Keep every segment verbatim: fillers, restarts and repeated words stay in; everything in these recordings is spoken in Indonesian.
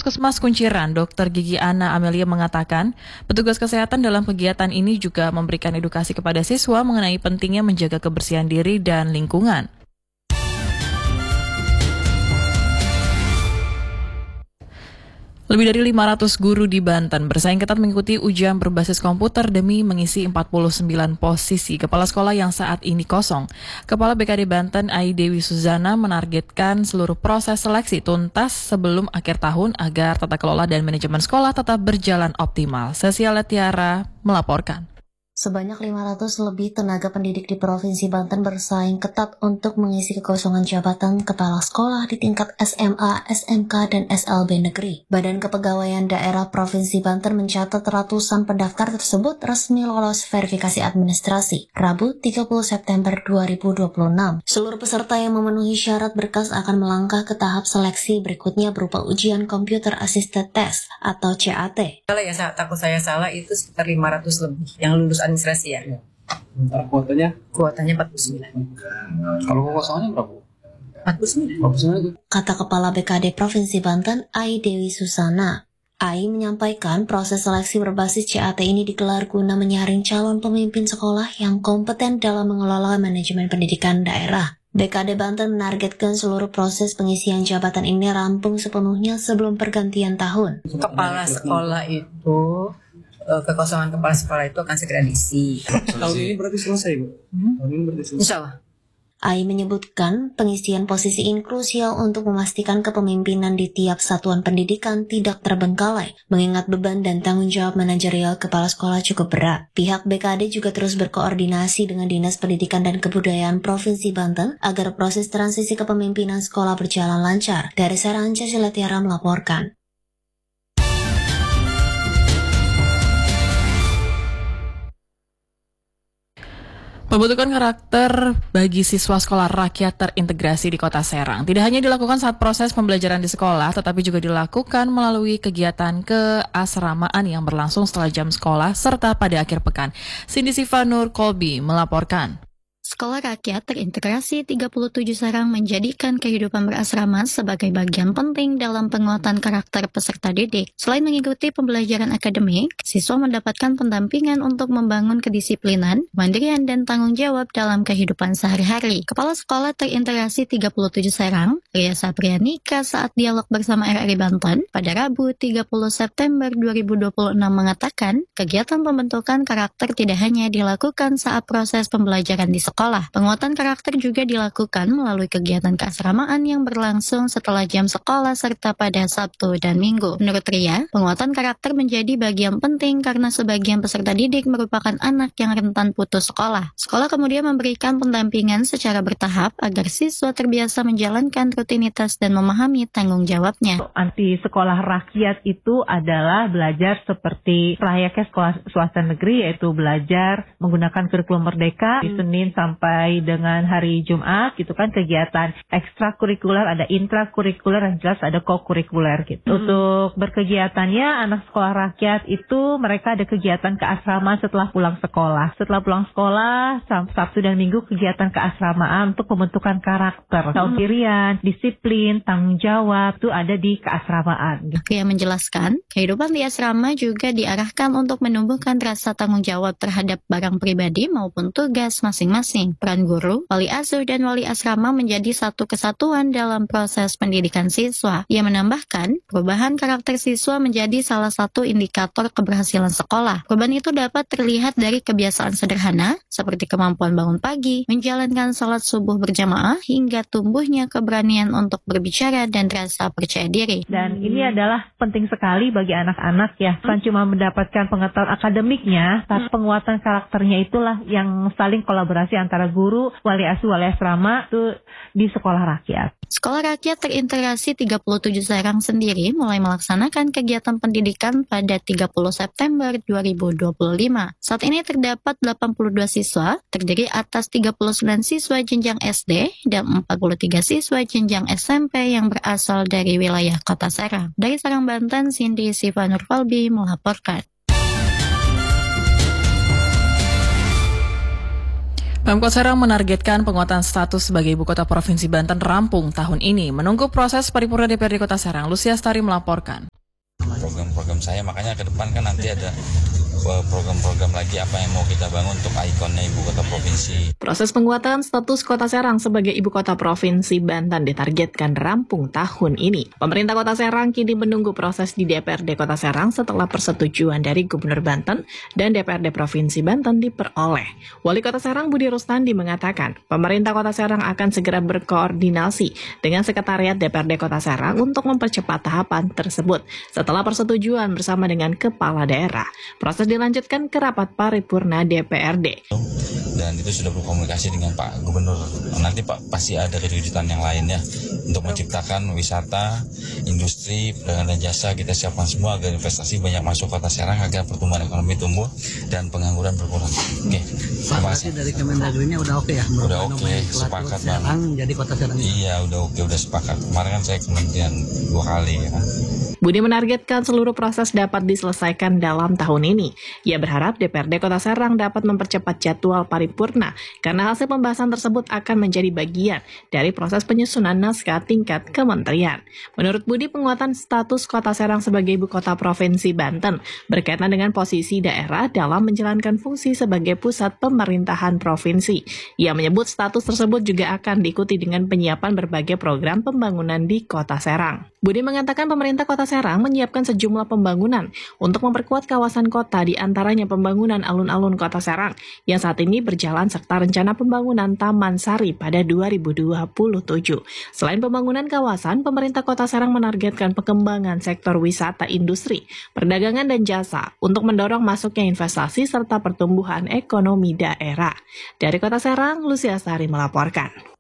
Puskesmas Kunciran, Dokter Gigi Ana Amelia mengatakan, petugas kesehatan dalam kegiatan ini juga memberikan edukasi kepada siswa mengenai pentingnya menjaga kebersihan diri dan lingkungan. Lebih dari lima ratus guru di Banten bersaing ketat mengikuti ujian berbasis komputer demi mengisi empat puluh sembilan posisi kepala sekolah yang saat ini kosong. Kepala B K D Banten, Ai Dewi Suzana, menargetkan seluruh proses seleksi tuntas sebelum akhir tahun agar tata kelola dan manajemen sekolah tetap berjalan optimal. Cecilia Tiara melaporkan. Sebanyak lima ratus lebih tenaga pendidik di Provinsi Banten bersaing ketat untuk mengisi kekosongan jabatan kepala sekolah di tingkat S M A, S M K, dan S L B negeri. Badan Kepegawaian Daerah Provinsi Banten mencatat ratusan pendaftar tersebut resmi lolos verifikasi administrasi Rabu tiga puluh September dua ribu dua puluh enam. Seluruh peserta yang memenuhi syarat berkas akan melangkah ke tahap seleksi berikutnya berupa ujian Computer Assisted Test atau C A T. Kalau ya takut saya salah itu sekitar lima ratus lebih yang lulus administrasi ya. Bentar, kuotanya? Kuotanya empat puluh sembilan. Kalau kekosongannya berapa? empat puluh sembilan. empat puluh sembilan itu. Kata Kepala B K D Provinsi Banten, Ai Dewi Susana. Ai menyampaikan proses seleksi berbasis C A T ini digelar guna menyaring calon pemimpin sekolah yang kompeten dalam mengelola manajemen pendidikan daerah. B K D Banten menargetkan seluruh proses pengisian jabatan ini rampung sepenuhnya sebelum pergantian tahun. Kepala sekolah itu kekosongan kepala sekolah itu akan segera diisi. Tahun ini berarti selesai, Bu? Hmm? Tahun ini berarti selesai. Insya Allah. Ai menyebutkan pengisian posisi ini krusial untuk memastikan kepemimpinan di tiap satuan pendidikan tidak terbengkalai, mengingat beban dan tanggung jawab manajerial kepala sekolah cukup berat. Pihak B K D juga terus berkoordinasi dengan Dinas Pendidikan dan Kebudayaan Provinsi Banten agar proses transisi kepemimpinan sekolah berjalan lancar. Dari Serang, Cecilia Tiara melaporkan. Pembentukan karakter bagi siswa sekolah rakyat terintegrasi di Kota Serang tidak hanya dilakukan saat proses pembelajaran di sekolah, tetapi juga dilakukan melalui kegiatan keasramaan yang berlangsung setelah jam sekolah serta pada akhir pekan. Cindy Sivanur Kolbi melaporkan. Sekolah Rakyat Terintegrasi tiga puluh tujuh Serang menjadikan kehidupan berasrama sebagai bagian penting dalam penguatan karakter peserta didik. Selain mengikuti pembelajaran akademik, siswa mendapatkan pendampingan untuk membangun kedisiplinan, kemandirian, dan tanggung jawab dalam kehidupan sehari-hari. Kepala Sekolah Terintegrasi tiga puluh tujuh Serang, Ria Saprianika, saat dialog bersama R R I Banten pada Rabu tiga puluh September dua ribu dua puluh enam mengatakan, kegiatan pembentukan karakter tidak hanya dilakukan saat proses pembelajaran di sekolah. Sekolah. Penguatan karakter juga dilakukan melalui kegiatan keasramaan yang berlangsung setelah jam sekolah serta pada Sabtu dan Minggu. Menurut Ria, penguatan karakter menjadi bagian penting karena sebagian peserta didik merupakan anak yang rentan putus sekolah. Sekolah kemudian memberikan pendampingan secara bertahap agar siswa terbiasa menjalankan rutinitas dan memahami tanggung jawabnya. Anti sekolah rakyat itu adalah belajar seperti layaknya sekolah swasta negeri, yaitu belajar menggunakan kurikulum Merdeka di Senin sampai dengan hari Jumat, gitu kan, kegiatan ekstrakurikuler, ada intrakurikuler, yang jelas ada kokurikuler gitu. Hmm. Untuk berkegiatannya, anak sekolah rakyat itu mereka ada kegiatan keasramaan setelah pulang sekolah. Setelah pulang sekolah, Sabtu dan Minggu kegiatan keasramaan untuk pembentukan karakter, kemandirian, disiplin, tanggung jawab itu ada di keasramaan. Dia menjelaskan, kehidupan di asrama juga diarahkan untuk menumbuhkan rasa tanggung jawab terhadap barang pribadi maupun tugas masing-masing. Peran guru, wali asuh, dan wali asrama menjadi satu kesatuan dalam proses pendidikan siswa. Ia menambahkan, perubahan karakter siswa menjadi salah satu indikator keberhasilan sekolah. Perubahan itu dapat terlihat dari kebiasaan sederhana, seperti kemampuan bangun pagi, menjalankan salat subuh berjamaah, hingga tumbuhnya keberanian untuk berbicara dan rasa percaya diri. Dan ini adalah penting sekali bagi anak-anak ya, bukan cuma mendapatkan pengetahuan akademiknya, tapi penguatan karakternya itulah yang saling kolaborasi antara guru, wali asuh, wali asrama itu di sekolah rakyat. Sekolah Rakyat Terintegrasi tiga puluh tujuh Serang sendiri mulai melaksanakan kegiatan pendidikan pada tiga puluh September dua ribu dua puluh lima. Saat ini terdapat delapan puluh dua siswa, terdiri atas tiga puluh sembilan siswa jenjang S D dan empat puluh tiga siswa jenjang S M P yang berasal dari wilayah Kota Serang. Dari Serang, Banten, Cindy Sivanur Falbi melaporkan. Pemkot Serang menargetkan penguatan status sebagai ibu kota provinsi Banten rampung tahun ini. Menunggu proses paripurna D P R D Kota Serang, Lucia Stari melaporkan. program-program saya, makanya ke depan kan nanti ada program-program lagi apa yang mau kita bangun untuk ikonnya ibu kota provinsi. Proses penguatan status Kota Serang sebagai ibu kota provinsi Banten ditargetkan rampung tahun ini. Pemerintah Kota Serang kini menunggu proses di D P R D Kota Serang setelah persetujuan dari Gubernur Banten dan D P R D Provinsi Banten diperoleh. Wali Kota Serang Budi Rustandi mengatakan, pemerintah Kota Serang akan segera berkoordinasi dengan Sekretariat D P R D Kota Serang untuk mempercepat tahapan tersebut. Setelah persetujuan bersama dengan kepala daerah, proses dilanjutkan ke rapat paripurna D P R D. Dan itu sudah berkomunikasi dengan Pak Gubernur. Nanti Pak pasti ada kejutan yang lainnya untuk menciptakan wisata, industri, perdagangan dan jasa. Kita siapkan semua agar investasi banyak masuk Kota Serang agar pertumbuhan ekonomi tumbuh dan pengangguran berkurang. Oke. Pak, berarti dari Kemendagrinya udah oke ya? Udah oke, sepakat Bang. Jadi Kota Serang. Iya, udah oke, udah sepakat. Kemarin kan saya kementerian dua kali ya. Budi menargetkan seluruh proses dapat diselesaikan dalam tahun ini. Ia berharap D P R D Kota Serang dapat mempercepat jadwal paripurna karena hasil pembahasan tersebut akan menjadi bagian dari proses penyusunan naskah tingkat kementerian. Menurut Budi, penguatan status Kota Serang sebagai ibu kota provinsi Banten berkaitan dengan posisi daerah dalam menjalankan fungsi sebagai pusat pemerintahan provinsi. Ia menyebut status tersebut juga akan diikuti dengan penyiapan berbagai program pembangunan di Kota Serang. Budi mengatakan pemerintah Kota Serang menyiapkan sejumlah pembangunan untuk memperkuat kawasan kota, di antaranya pembangunan alun-alun Kota Serang yang saat ini berjalan serta rencana pembangunan Taman Sari pada dua ribu dua puluh tujuh. Selain pembangunan kawasan, pemerintah Kota Serang menargetkan pengembangan sektor wisata, industri, perdagangan dan jasa untuk mendorong masuknya investasi serta pertumbuhan ekonomi daerah. Dari Kota Serang, Lucia Sari melaporkan.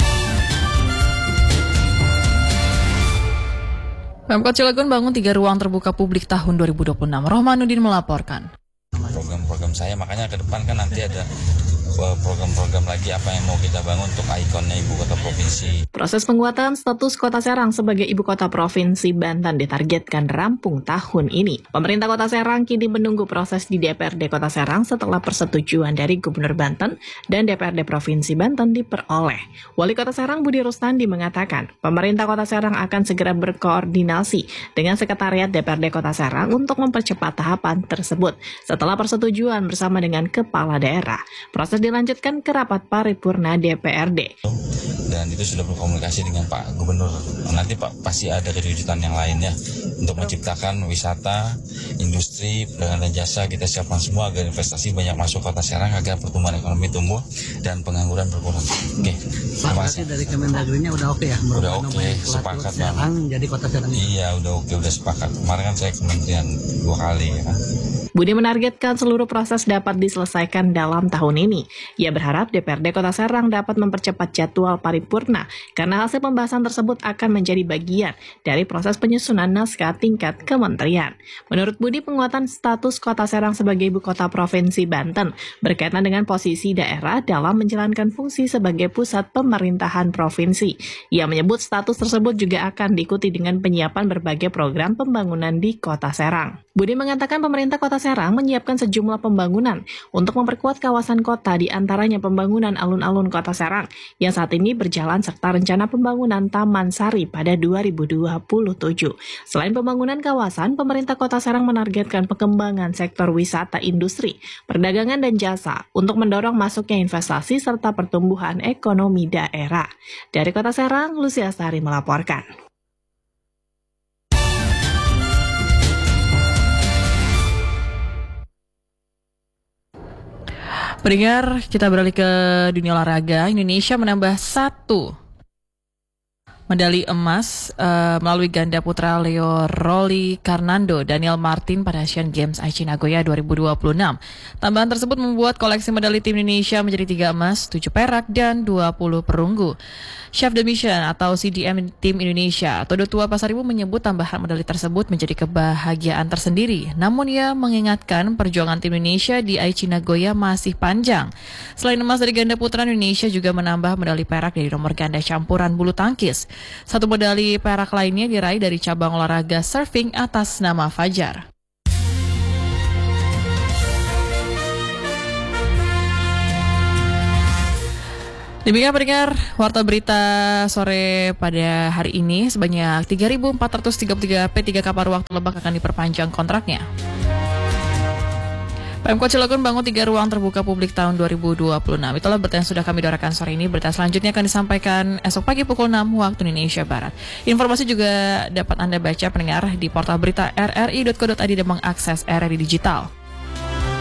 Pemkot Cilegon bangun tiga ruang terbuka publik tahun dua ribu dua puluh enam. Rohmanuddin melaporkan. Program-program saya, makanya ke depan kan nanti ada program-program lagi apa yang mau kita bangun untuk ikonnya ibu kota provinsi. Proses penguatan status Kota Serang sebagai ibu kota provinsi Banten ditargetkan rampung tahun ini. Pemerintah Kota Serang kini menunggu proses di D P R D Kota Serang setelah persetujuan dari Gubernur Banten dan D P R D Provinsi Banten diperoleh. Wali Kota Serang Budi Rustandi mengatakan, pemerintah Kota Serang akan segera berkoordinasi dengan Sekretariat D P R D Kota Serang untuk mempercepat tahapan tersebut. Setelah persetujuan bersama dengan kepala daerah, proses dilanjutkan ke rapat paripurna D P R D. Dan itu sudah berkomunikasi dengan Pak Gubernur. Nanti Pak pasti ada kejutan yang lainnya untuk menciptakan wisata, industri, perdagangan dan jasa. Kita siapkan semua agar investasi banyak masuk Kota Serang agar pertumbuhan ekonomi tumbuh dan pengangguran berkurang. Oke. Pak, berarti dari Kemendagrinya udah oke ya? Udah oke, sepakat Bang. Jadi Kota Serang. Iya, udah oke, udah sepakat. Kemarin kan saya kementerian dua kali ya. Budi menargetkan seluruh proses dapat diselesaikan dalam tahun ini. Ia berharap D P R D Kota Serang dapat mempercepat jadwal paripurna karena hasil pembahasan tersebut akan menjadi bagian dari proses penyusunan naskah tingkat kementerian. Menurut Budi, penguatan status Kota Serang sebagai ibu kota provinsi Banten berkaitan dengan posisi daerah dalam menjalankan fungsi sebagai pusat pemerintahan provinsi. Ia menyebut status tersebut juga akan diikuti dengan penyiapan berbagai program pembangunan di Kota Serang. Budi mengatakan pemerintah Kota Serang menyiapkan sejumlah pembangunan untuk memperkuat kawasan kota, di antaranya pembangunan alun-alun Kota Serang yang saat ini berjalan serta rencana pembangunan Taman Sari pada dua ribu dua puluh tujuh. Selain pembangunan kawasan, pemerintah Kota Serang menargetkan pengembangan sektor wisata, industri, perdagangan dan jasa untuk mendorong masuknya investasi serta pertumbuhan ekonomi daerah. Dari Kota Serang, Lucia Sari melaporkan. Pendengar, kita beralih ke dunia olahraga. Indonesia menambah satu medali emas uh, melalui ganda putra Leo Rolly Karnando Daniel Martin pada Asian Games Aichi Nagoya dua ribu dua puluh enam. Tambahan tersebut membuat koleksi medali tim Indonesia menjadi tiga emas, tujuh perak, dan dua puluh perunggu. Chef de Mission atau C D M Tim Indonesia atau Dotua Pasaribu menyebut tambahan medali tersebut menjadi kebahagiaan tersendiri. Namun ia mengingatkan perjuangan tim Indonesia di Aichi Nagoya masih panjang. Selain emas dari ganda putra, Indonesia juga menambah medali perak dari nomor ganda campuran bulu tangkis. Satu medali perak lainnya diraih dari cabang olahraga surfing atas nama Fajar. Demikian pendengar Warta Berita sore pada hari ini, sebanyak tiga ribu empat ratus tiga puluh tiga P tiga K paruh waktu Lebak akan diperpanjang kontraknya. Pemkot Cilegon bangun tiga ruang terbuka publik tahun dua ribu dua puluh enam. Itulah berita yang sudah kami doakan sore ini. Berita selanjutnya akan disampaikan esok pagi pukul enam waktu Indonesia Barat. Informasi juga dapat Anda baca pendengar di portal berita r r i dot co dot i d dan mengakses R R I Digital.